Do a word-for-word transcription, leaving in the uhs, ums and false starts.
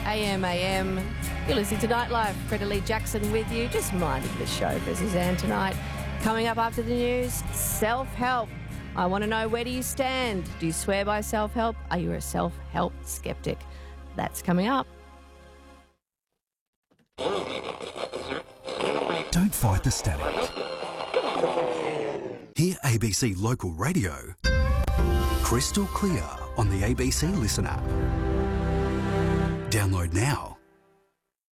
A M A M. You're listening to Nightlife. Freda Lee Jackson with you, just minding the show for Suzanne tonight. Coming up after the news, self-help. I want to know, where do you stand? Do you swear by self-help? Are you a self-help skeptic? That's coming up. Don't fight the static. Hear A B C Local Radio crystal clear on the A B C Listen app. Download now.